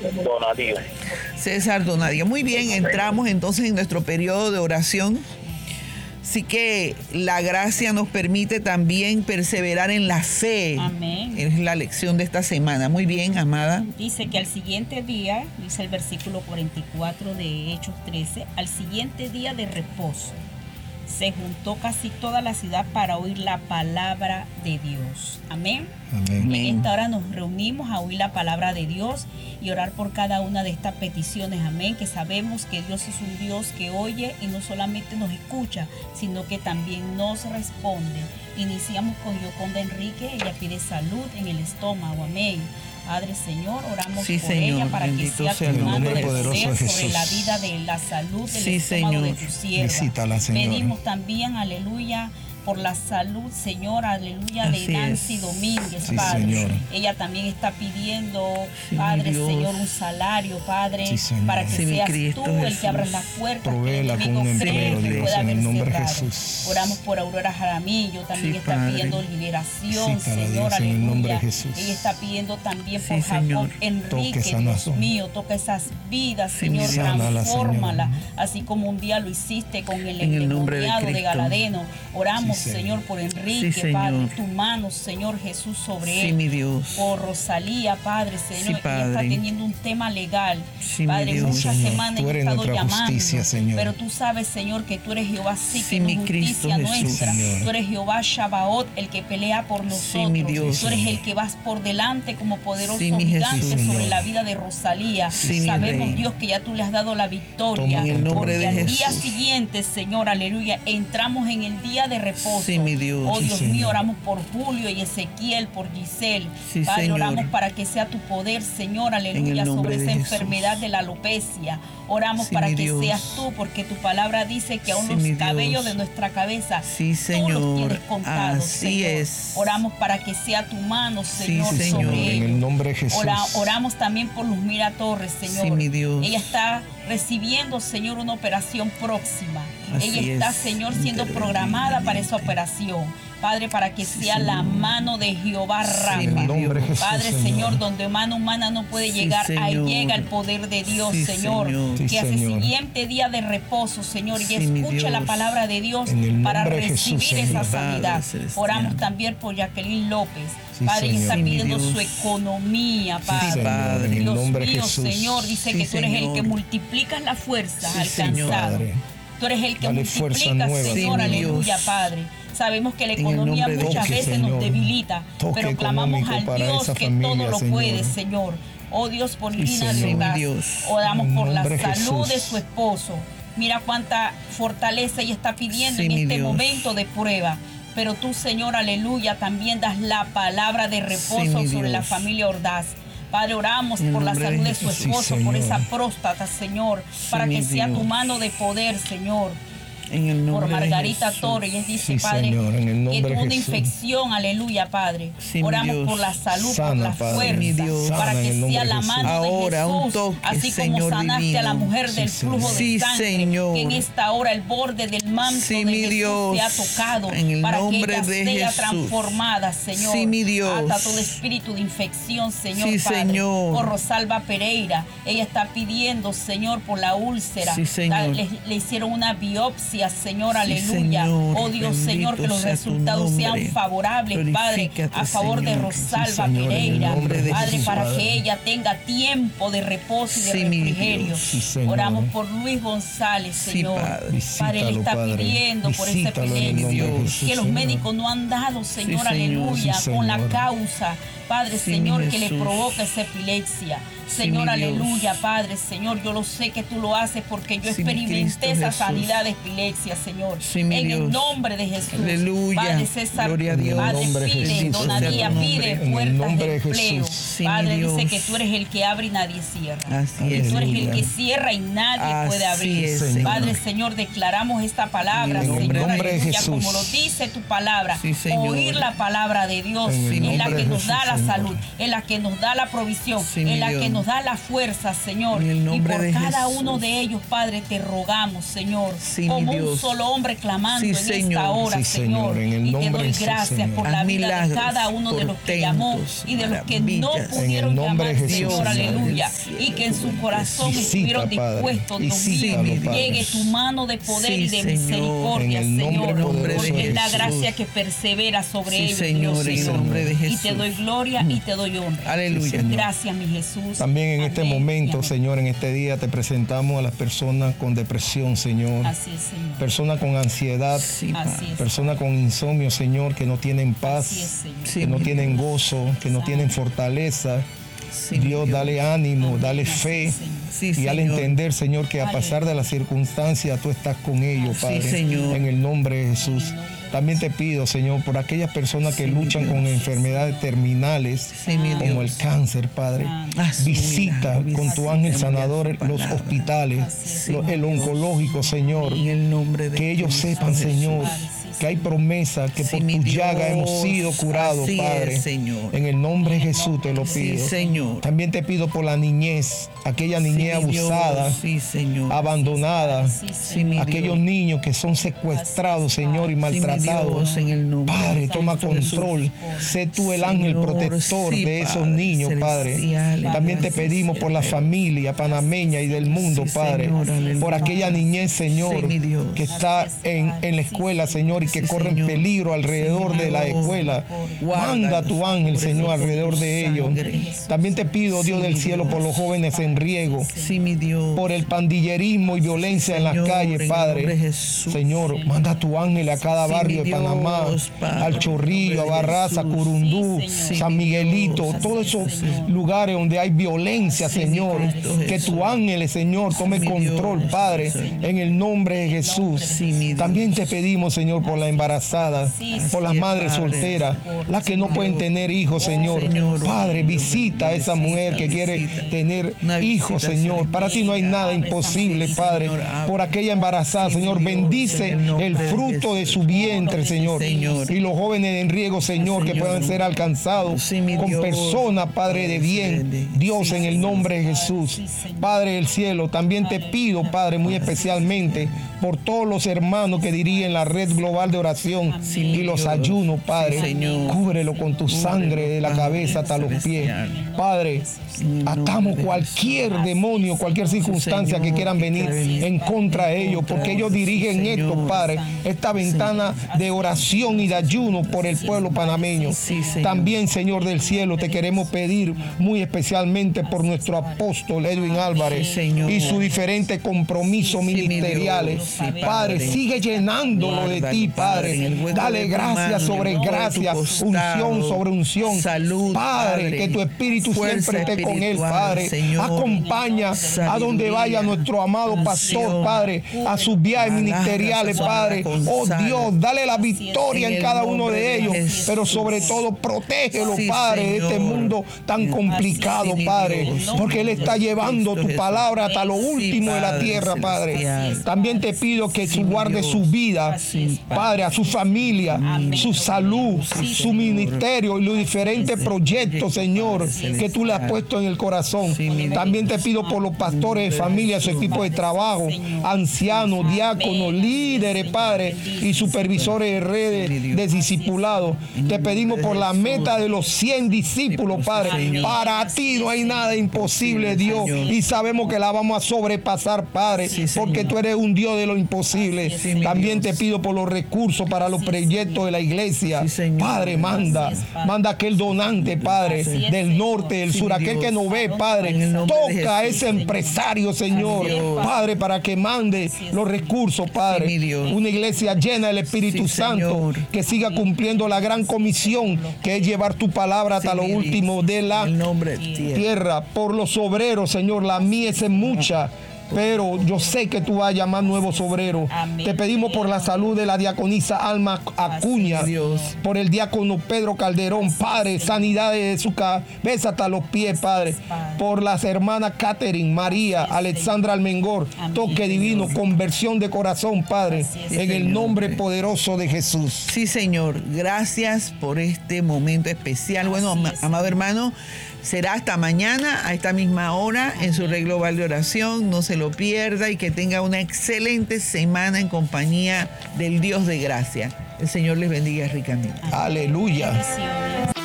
Donadío. César Donadío. Muy bien, entramos entonces en nuestro periodo de oración. Así que la gracia nos permite también perseverar en la fe. Amén. Es la lección de esta semana. Muy bien, amada. Dice que al siguiente día, dice el versículo 44 de Hechos 13, al siguiente día de reposo, se juntó casi toda la ciudad para oír la palabra de Dios. Amén. Amén. En esta hora nos reunimos a oír la palabra de Dios y orar por cada una de estas peticiones. Amén. Que sabemos que Dios es un Dios que oye y no solamente nos escucha, sino que también nos responde. Iniciamos con Yoconda Enrique. Ella pide salud en el estómago. Amén. Padre Señor, oramos Sí, por Señor, ella para que bendito sea sea tu el mano nombre de poderoso poder de sobre Jesús. la vida de la salud del Sí, estómago de Señor. tu sierva. Visítala, Señor. Pedimos también, aleluya, por la salud, Señor, aleluya, de Así Nancy es. Domínguez, Sí, Padre. Señor. Ella también está pidiendo, Sí, Padre, mi Dios. Señor, un salario, Padre, Sí, Señor. para que Sí, mi seas Cristo tú el Jesús. que abras las puertas que el Provéela con enemigo un cree empleo, que Dios, pueda en haber el nombre de cerrado. Jesús. Oramos por Aurora Jaramillo, también Sí, está Padre. pidiendo liberación, Visítala, Señor, Dios, en el nombre de aleluya. Jesús. Ella está pidiendo también Sí, por Jacob Señor. Enrique, Toque, Dios sanación. mío, toca esas vidas, Sí, mi Señor, Dios. Sánala, transfórmala, Señor. así como un día lo hiciste con el En el nombre de endemoniado de Cristo. Galadeno. Oramos, Sí, Señor, Señor. por Enrique, Sí, Padre, Señor. tu mano, Señor Jesús, sobre Sí, él. mi Dios. Por Rosalía, Padre, Señor, Sí, ella está Padre. teniendo un tema legal. Sí, mi Padre, Dios. muchas Señor, semanas tú he eres estado nuestra llamando, justicia, Señor. pero tú sabes, Señor, que tú eres Jehová, sí, Sí, que mi es Cristo justicia Jesús. nuestra. Señor. Tú eres Jehová Shabaot, el que pelea por nosotros. mi Dios. Tú eres el que vas por delante como poderoso Sí, mi gigante Jesús. sobre Señor. la vida de Rosalía. Sí, mi Sabemos, Rey. Dios, que ya tú le has dado la victoria. Toma en el nombre porque de al día Jesús. siguiente, Señor, aleluya, entramos en el día de reposo. Sí, mi Dios. Oh, Sí, Dios Señor. mío, oramos por Julio y Ezequiel, por Giselle. Sí, Padre, Señor. oramos para que sea tu poder, Señor, aleluya, En el nombre sobre de esa Jesús. enfermedad de la alopecia. Oramos Sí, para mi que Dios. seas tú, porque tu palabra dice que aún Sí, mi los Dios. cabellos de nuestra cabeza, Sí, tú los Señor. tienes contados, Así Señor. es. Oramos para que sea tu mano, Sí, Señor, Señor. sobre En ellos. el nombre de Jesús. Oramos también por Luzmira Torres, Señor. Sí, mi Dios. Ella está recibiendo, Señor, una operación próxima. Así Ella está, es. Señor, siendo Intervenir, programada para esa mente. operación. Padre, para que Sí, sea la Señor. mano de Jehová Rafa. Sí, En mi el nombre de Dios. Jesús, Padre, Señor, donde mano humana no puede Sí, llegar, ahí Señor. llega el poder de Dios, Sí, Señor. Señor. Sí, Que hace Señor. siguiente día de reposo, Señor, y Sí, mi escucha la Dios. palabra de Dios En el para nombre de recibir Jesús, esa Señor. sanidad. Padre celestial. Oramos también por Jacqueline López. Sí, Padre, ella está Señor. Sí, mi pidiendo Dios. su economía, Padre. Señor, Padre. en el Dios nombre de mío, Jesús. Señor, dice Sí, que tú eres el Señor. que multiplicas las fuerzas Sí, al Señor. cansado. Padre. Tú eres el que Dale fuerza multiplica, nueva, Señor, Sí, mi aleluya, Dios. Padre. Sabemos que la En el economía nombre de muchas Jesús. veces nos Señor. debilita, Toque pero clamamos económico al para Dios esa que familia, todo lo Señor. puede, Señor. Oh Dios, por Sí, Lina de Señor. Ordaz. Sí, mi Dios. Oramos En por la nombre de salud Jesús. de su esposo. Mira cuánta fortaleza ella está pidiendo Sí, en mi este Dios. momento de prueba. Pero tú, Señor, aleluya, también das la palabra de reposo Sí, mi sobre la Dios. familia Ordaz. Padre, oramos En el por la nombre de salud de su Jesús. esposo, Sí, por Señor. esa próstata, Señor, para mi que sea tu Dios. mano de poder, Señor. En el nombre Por de Margarita Jesús. Torres, ella dice, Sí, Padre, Señor, en el nombre que de tuvo una Jesús. infección, aleluya, Padre. Sí, mi Oramos Dios. por la salud, por Sana, la Padre. fuerza, Mi Dios. para Sana en que el nombre sea de la Jesús. mano Ahora, de un Jesús, toque, así como Señor sanaste divino. a la mujer del Sí, flujo Señor. de Sí, sangre, Señor. que en esta hora el borde del manto Sí, de mi Jesús Dios. te ha tocado, En el para que nombre ella de sea Jesús. transformada, Señor. Sí, mi Dios. Ata todo espíritu de infección, Señor, Sí, Padre. Señor. Por Rosalba Pereira, ella está pidiendo, Señor, por la úlcera. Sí, Señor. Le hicieron una biopsia, Señor, Sí, aleluya. Señor. Oh Dios, Bendito Señor, que los sea tu resultados sean nombre. favorables, Padre, Glorifícate, a favor de Señor. Rosalba Sí, Señor, en el Pereira. nombre de Padre, Jesús, para Padre. que ella tenga tiempo de reposo y de Sí, mi refrigerio. Dios. Sí, Señor. Oramos por Luis González, Sí, Señor. Padre. Padre, él está Padre. pidiendo por esa Visítalo en el nombre de epilepsia Jesús, que los Señor. médicos no han dado, Señor, Señor. aleluya, Sí, con la Señor. causa, Padre, Sí, Señor, mi que le Jesús. provoca esa epilepsia. Sí, Señor, mi Dios. aleluya, Padre, Señor, yo lo sé que tú lo haces porque yo Sí, mi experimenté Cristo esa Jesús. sanidad de epilepsia, Señor. Sí, mi en el Dios. nombre de Jesús. Aleluya. Padre César, Gloria a Dios. Padre, En el nombre de pide, Jesús. Donadía, Sea tu nombre. pide En el puertas nombre de de empleo. Jesús. Sí, mi Padre, dice Dios. que tú eres el que abre y nadie cierra. Así es. Tú eres el Aleluya. que cierra y nadie puede Así abrir. es, Señor. Padre, Señor, declaramos esta palabra, En el Señor, nombre de aleluya, Jesús. como lo dice tu palabra. Sí, Señor. Oír la palabra de Dios En el es la nombre que de nos da Jesús, la Señor. salud, es la que nos da la provisión, Sí, mi es la Dios. que nos da la fuerza, Señor. En el Y nombre por de cada Jesús. uno de ellos, Padre, te rogamos, Señor, Sí, mi como Dios. un solo hombre clamando Sí, en Señor. esta hora, Sí, Señor. Señor, en el Y te nombre doy de Jesús, gracias Señor. por la Haz vida de milagros, cada uno de los que llamó portentos, y de los que no maravillas. pudieron En el nombre llamar, de Jesús, Señor, Señor. aleluya. Cielo, Y que en su corazón Visita, estuvieron Padre. dispuestos, Dios mío. Visítalo, Padre. Llegue tu mano de poder Sí, y de Señor. misericordia, En el nombre Señor. poderoso Porque de es la Jesús. gracia que persevera sobre Sí, ellos, Señor, Dios, en el Señor. nombre de Y Jesús. te doy gloria y te doy honra. Aleluya. Gracias, mi Jesús. También en este Amén, momento, mi amor. Señor, en este día te presentamos a las personas con depresión, Señor. Así es, Señor. Personas con ansiedad, Sí, Así es. personas con insomnio, Señor, que no tienen Así es, paz, Señor. Sí, que no mi tienen gozo, que no tienen fortaleza. Sí, Dios, mi dale ánimo, dale Así fe. es, Señor. Sí, Y al Señor. entender, Señor, que a pasar de las circunstancias tú estás con ellos, Sí, Padre. Señor. En el nombre de Jesús. También te pido, Señor, por aquellas personas que Sí, mi luchan Dios. con enfermedades terminales, Sí, mi como el Dios. cáncer, Padre. Haz un Visita milagro, con tu visita, ángel envía sanador su los palabra. hospitales, Así es. el Sí, mi Dios. oncológico, Señor. En el nombre de Que ellos Cristo sepan, Jesús. Señor, Padre, sí, que hay promesa, que Sí, por mi tu Dios. llaga hemos sido curados, Así Padre. es, Señor. En el nombre de Jesús te lo Sí, pido. Señor. También te pido por la niñez, aquella niñez Sí, mi Dios. abusada, Sí, Señor. abandonada, Sí, Sí, mi aquellos Dios. niños que son secuestrados, Señor, y Sí, mi maltratados. Dios, en el nombre Padre, de toma Cristo Jesús. control. Sé tú el ángel Señor, protector sí, de esos Padre niños, Padre. celestial, También te gracias, pedimos por la Señor. familia panameña y del mundo, Sí, Padre. Señor, aleluya. Por aquella niñez, Señor, Sí, mi Dios. que está en la escuela, Señor, y que Sí, corren Señor. peligro alrededor Sí, mi de la Dios. escuela. Guárdalos, Manda tu ángel, cúbrelos Señor, con alrededor tu de ellos. sangre. También te pido, Dios Sí, del mi cielo, Dios. por los jóvenes en riesgo, Sí, mi Dios. por el pandillerismo y violencia en las Señor, calles, en el Padre. nombre de Jesús. Señor, manda tu ángel a cada Sí, barrio mi de Panamá, Dios, Padre, al Chorrillo, a en el nombre de Barraza, Jesús. Curundú, Sí, Señor. San Sí, mi Miguelito, Dios. todos esos Señor. lugares donde hay violencia, Sí, Señor. mi Cristo Que Jesús. tu ángel, Señor, tome mi control, Dios, Padre, Señor. en el nombre de Jesús. Sí, mi Dios. También te pedimos, Señor, por la embarazada, Sí, por las sí, madres Padre. solteras, las que no pueden tener hijos, Señor. Señor, Padre, Dios, visita a esa mujer que quiere visita. tener Una hijos, visita, Señor. Para ti no hay nada imposible, Sí, Padre. Señor, abre. Por aquella embarazada, Sí, Señor, mi Dios, bendice en el nombre el de fruto de su Jesús. vientre, Señor. Señor. Y los jóvenes en riesgo, Señor, que Señor. puedan ser alcanzados Sí, mi con Dios. personas, Padre de bien. Dios, en el nombre de Jesús. Sí, Señor. Padre del cielo, también te pido, Padre, muy especialmente por todos los hermanos que dirigen la red global de oración Sí, y los Dios. ayunos, Padre. Sí, Señor. Cúbrelo con tu sangre de la Padre cabeza hasta los pies. celestial. Padre, En el nombre atamos de cualquier Jesús. demonio, cualquier circunstancia que Señor, quieran que venir quiera venir en contra de ellos, porque ellos dirigen Sí, esto, Señor. Padre, esta ventana de oración y de ayuno por el pueblo panameño. Sí, Señor. También, Señor del cielo, te queremos pedir muy especialmente por nuestro apóstol Edwin Álvarez Sí, Señor. y sus diferentes compromisos Sí, mi Dios. ministeriales. Sí, Padre, Padre. sigue llenándolo de ti, Padre, en el Padre. hueco Dale de tu gracia mano, sobre en el gracia, hueco de tu costado. unción sobre unción. Salud, Padre, que tu espíritu fuerza siempre esté con él, espiritual, Padre. Señor. Acompaña a donde Sabiduría, vaya nuestro amado pastor, unción. Padre, a sus viajes ministeriales, Padre. Oh Dios, dale la victoria En en el cada uno nombre de de ellos, Jesús. pero sobre todo protégelo, Sí, Padre, de este Señor. mundo tan complicado, Sí, mi Padre, Dios. porque Él está llevando tu Cristo palabra hasta lo Sí, último de la Padre tierra, Padre. celestial. También te pido que Sí, tú mi guardes Dios. su vida, Sí, Padre, a su familia, Amén. su salud, Sí, su Señor. ministerio y los diferentes proyectos, Señor, que tú le has puesto en el corazón. Sí, mi Dios. También te pido por los pastores de familia, su equipo de trabajo, ancianos, diáconos, líderes, Padre, y supervisores de redes de discipulado. Te pedimos por la meta de los 100 discípulos, Padre. Para ti no hay nada imposible, Dios, y sabemos que la vamos a sobrepasar, Padre, porque tú eres un Dios de lo imposible. Sí, mi También te Dios. pido por los recursos para los proyectos de la iglesia. Sí, Señor. Padre, manda aquel donante, Padre, Así es, del Señor. norte, del Sí, sur, mi aquel Dios. que nos ve, Padre. En el nombre de Toca a Jesús, ese empresario, Señor, Así es, Padre, para que mande los recursos, Padre. Sí, mi Dios. Una iglesia llena del Espíritu Sí, Santo, Señor. que siga cumpliendo la gran comisión que es llevar tu palabra hasta Sí, lo mi Dios. último de la En el nombre de tierra. tierra. Por los obreros, Señor, la mies es mucha, pero yo sé que tú vas a llamar nuevos obreros. Amén. Te pedimos por la salud de la diaconisa Alma Acuña, Así es, Dios. por el diácono Pedro Calderón, Padre, sanidad de su cabeza hasta los pies, Padre, Padre. por las hermanas Catherine, María, Alexandra Almengor, Amén. toque divino, conversión de corazón, Padre, Así es, en el Señor. nombre poderoso de Jesús. Sí, Señor. Gracias por este momento especial. Bueno, Así es, amado hermano, será hasta mañana a esta misma hora en su red global de oración. No se se lo pierda y que tenga una excelente semana en compañía del Dios de gracia. El Señor les bendiga ricamente. Aleluya. Bendiciones.